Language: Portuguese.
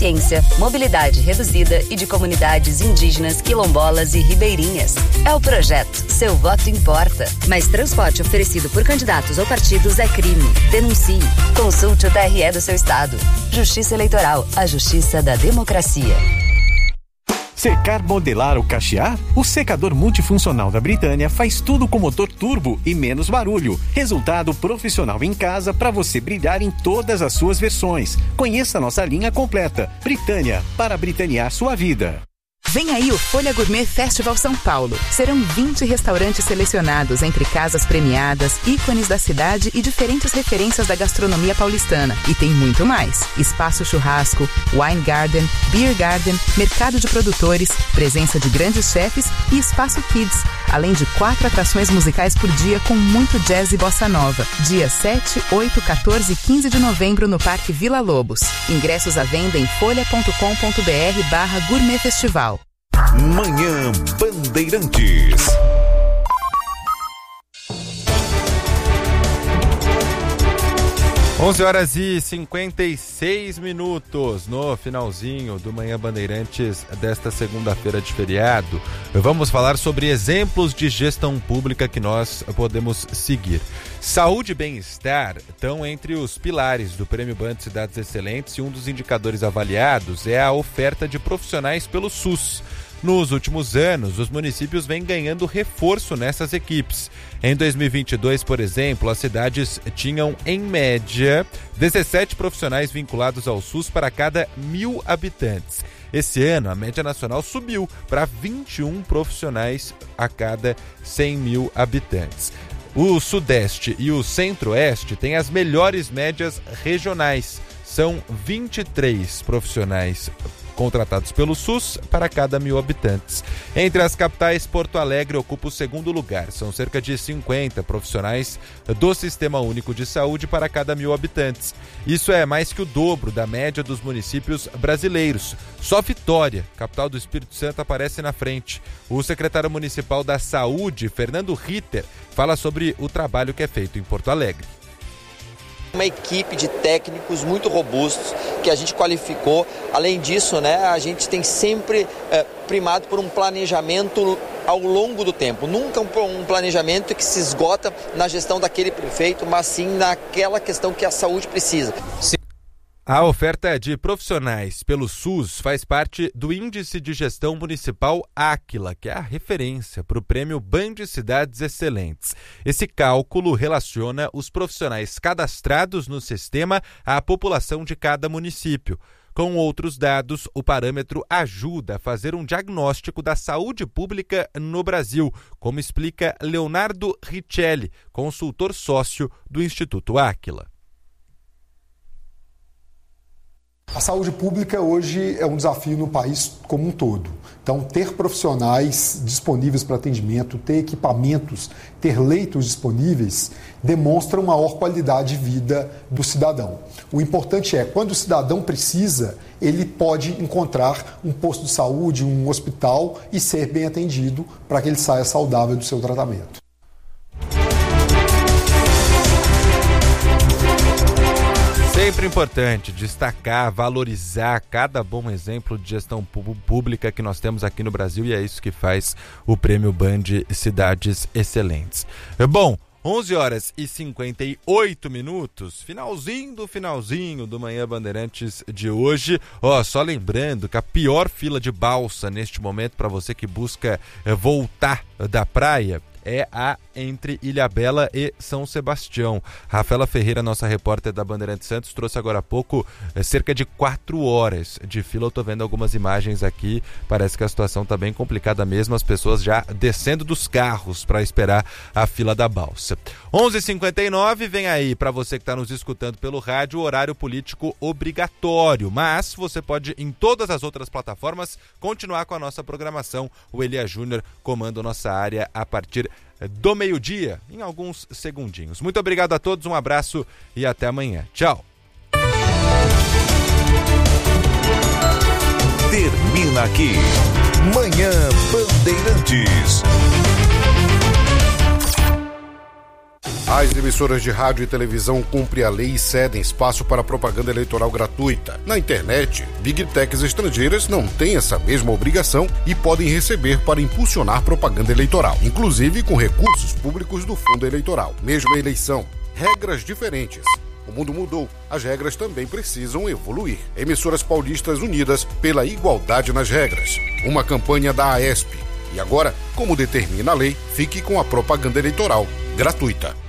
deficiência, mobilidade reduzida e de comunidades indígenas, quilombolas e ribeirinhas. É o projeto Seu Voto Importa. Mas transporte oferecido por candidatos ou partidos é crime. Denuncie. Consulte o TRE do seu estado. Justiça Eleitoral, a justiça da democracia. Secar, modelar ou cachear? O secador multifuncional da Britânia faz tudo com motor turbo e menos barulho. Resultado profissional em casa para você brilhar em todas as suas versões. Conheça nossa linha completa. Britânia, para britanear sua vida. Vem aí o Folha Gourmet Festival São Paulo. Serão 20 restaurantes selecionados entre casas premiadas, ícones da cidade e diferentes referências da gastronomia paulistana. E tem muito mais. Espaço churrasco, wine garden, beer garden, mercado de produtores, presença de grandes chefes e espaço kids. Além de 4 atrações musicais por dia com muito jazz e bossa nova. Dia 7, 8, 14 e 15 de novembro no Parque Vila Lobos. Ingressos à venda em folha.com.br/Gourmet Festival. Manhã Bandeirantes. Onze horas e 56 minutos no finalzinho do Manhã Bandeirantes desta segunda-feira de feriado. Vamos falar sobre exemplos de gestão pública que nós podemos seguir. Saúde e bem-estar estão entre os pilares do Prêmio Band Cidades Excelentes e um dos indicadores avaliados é a oferta de profissionais pelo SUS. Nos últimos anos, os municípios vêm ganhando reforço nessas equipes. Em 2022, por exemplo, as cidades tinham, em média, 17 profissionais vinculados ao SUS para cada 1.000 habitantes. Esse ano, a média nacional subiu para 21 profissionais a cada 100.000 habitantes. O Sudeste e o Centro-Oeste têm as melhores médias regionais. São 23 profissionais contratados pelo SUS para cada 1.000 habitantes. Entre as capitais, Porto Alegre ocupa o segundo lugar. São cerca de 50 profissionais do Sistema Único de Saúde para cada 1.000 habitantes. Isso é mais que o dobro da média dos municípios brasileiros. Só Vitória, capital do Espírito Santo, aparece na frente. O secretário municipal da Saúde, Fernando Ritter, fala sobre o trabalho que é feito em Porto Alegre. Uma equipe de técnicos muito robustos que a gente qualificou. Além disso, a gente tem sempre primado por um planejamento ao longo do tempo. Nunca um planejamento que se esgota na gestão daquele prefeito, mas sim naquela questão que a saúde precisa. A oferta de profissionais pelo SUS faz parte do Índice de Gestão Municipal Áquila, que é a referência para o Prêmio Band Cidades Excelentes. Esse cálculo relaciona os profissionais cadastrados no sistema à população de cada município. Com outros dados, o parâmetro ajuda a fazer um diagnóstico da saúde pública no Brasil, como explica Leonardo Richelli, consultor sócio do Instituto Áquila. A saúde pública hoje é um desafio no país como um todo. Então, ter profissionais disponíveis para atendimento, ter equipamentos, ter leitos disponíveis, demonstra uma maior qualidade de vida do cidadão. O importante é, quando o cidadão precisa, ele pode encontrar um posto de saúde, um hospital e ser bem atendido para que ele saia saudável do seu tratamento. Sempre importante destacar, valorizar cada bom exemplo de gestão pública que nós temos aqui no Brasil, e é isso que faz o Prêmio Band Cidades Excelentes. Bom, 11 horas e 58 minutos, finalzinho do Manhã Bandeirantes de hoje. Só lembrando que a pior fila de balsa neste momento para você que busca voltar da praia é a entre Ilhabela e São Sebastião. Rafaela Ferreira, nossa repórter da Bandeirantes Santos, trouxe agora há pouco cerca de 4 horas de fila. Eu tô vendo algumas imagens aqui, parece que a situação está bem complicada mesmo, as pessoas já descendo dos carros para esperar a fila da balsa. 11h59, vem aí para você que está nos escutando pelo rádio, horário político obrigatório, mas você pode em todas as outras plataformas continuar com a nossa programação. O Elia Júnior comanda nossa área a partir do meio-dia, em alguns segundinhos. Muito obrigado a todos, um abraço e até amanhã. Tchau. Termina aqui Manhã Bandeirantes. As emissoras de rádio e televisão cumprem a lei e cedem espaço para propaganda eleitoral gratuita. Na internet, Big Techs estrangeiras não têm essa mesma obrigação e podem receber para impulsionar propaganda eleitoral, inclusive com recursos públicos do fundo eleitoral. Mesma eleição, regras diferentes. O mundo mudou, as regras também precisam evoluir. Emissoras paulistas unidas pela igualdade nas regras. Uma campanha da AESP. E agora, como determina a lei, fique com a propaganda eleitoral gratuita.